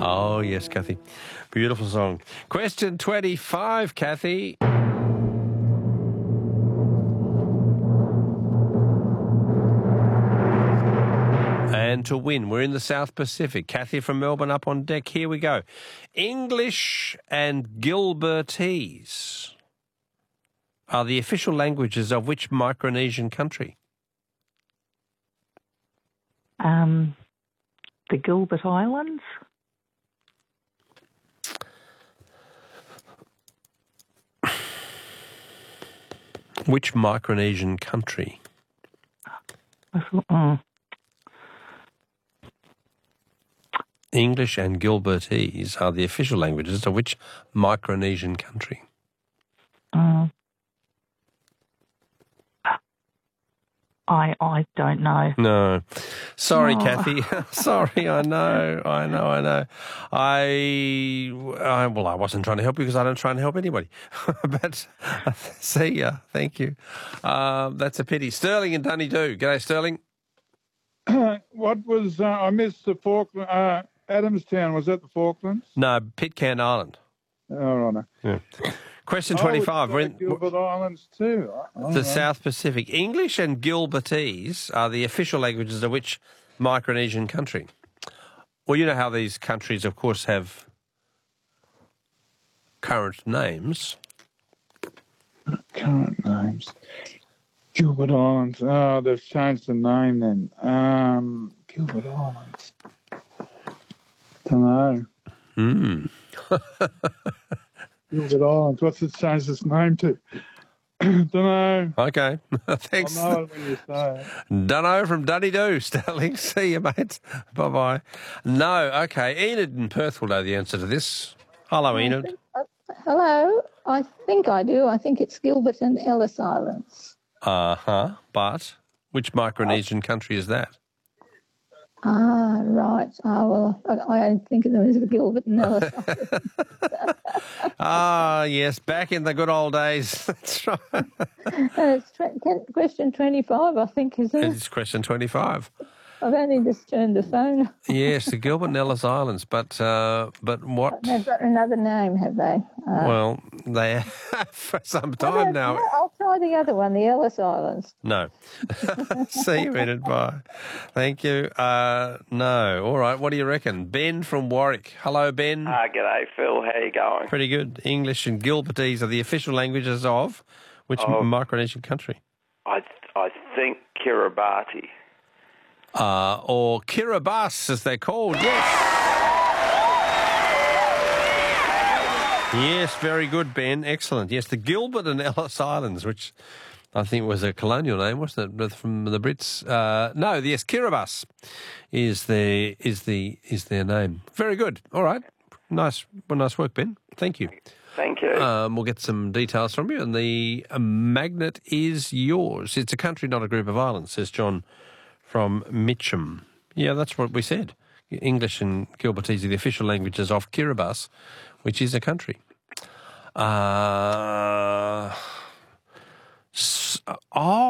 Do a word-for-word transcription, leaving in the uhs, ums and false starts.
Oh, yes, Kathy. Beautiful song. Question twenty-five, Kathy. And to win, we're in the South Pacific. Kathy from Melbourne up on deck. Here we go. English and Gilbertese are the official languages of which Micronesian country? Um, the Gilbert Islands? Which Micronesian country? I thought, oh. English and Gilbertese are the official languages of which Micronesian country? Uh, I I don't know. No. Sorry, Oh. Kathy. Sorry, I know, I know, I know. I, I, well, I wasn't trying to help you because I don't try and help anybody. But see ya. Thank you. Um, that's a pity. Sterling and Dunedoo. G'day, Sterling. What was, uh, I missed the Falkland, uh, Adamstown, was that the Falklands? No, Pitcairn Island. Oh, right. Yeah. Question twenty-five. Oh, We're in Gilbert Islands too. Oh, the right. South Pacific. English and Gilbertese are the official languages of which Micronesian country? Well, you know how these countries, of course, have current names. Current names. Gilbert Islands. Oh, they've changed the name then. Um, Gilbert Islands. Don't know. Hmm. Gilbert Islands. What's it changed its name to? Don't know. Okay. Thanks. I know it when you say it. Dunno from Dunedoo, Sterling. See you, mate. Bye-bye. No, okay. Enid in Perth will know the answer to this. Hello, Enid. Uh, hello. I think I do. I think it's Gilbert and Ellice Islands. Uh-huh. But which Micronesian country is that? Ah, right. Ah, well, I, I think of them as Gilbert and Ellice Islands. Ah, yes, back in the good old days. That's right. And it's tw- question twenty-five, I think, isn't it? It's question twenty-five. I've only just turned the phone. Yes, the Gilbert and Ellice Islands, but uh, but what? They've got another name, have they? Uh, Well, they have for some I time don't now. know. I'll try the other one, the Ellice Islands. No. See you, Enid. Bye. Thank you. Uh, no. All right. What do you reckon? Ben from Warwick. Hello, Ben. Ah, g'day, Phil. How you going? Pretty good. English and Gilbertese are the official languages of which Of- Micronesian country? I I think Kiribati. Uh, or Kiribati, as they're called. Yes. Yes, very good, Ben. Excellent. Yes, the Gilbert and Ellice Islands, which I think was a colonial name, wasn't it, from the Brits? Uh, no, yes, Kiribati is the is the is their name. Very good. All right. Nice, well, nice work, Ben. Thank you. Thank you. Um, we'll get some details from you, and the uh, magnet is yours. It's a country, not a group of islands, says John from Mitcham. Yeah, that's what we said. English and Gilbertese are the official languages of Kiribati, which is a country. Uh, s- oh.